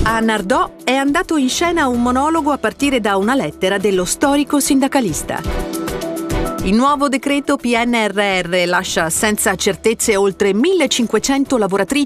A Nardò è andato in scena un monologo a partire da una lettera dello storico sindacalista. Il nuovo decreto PNRR lascia senza certezze oltre 1.500 lavoratrici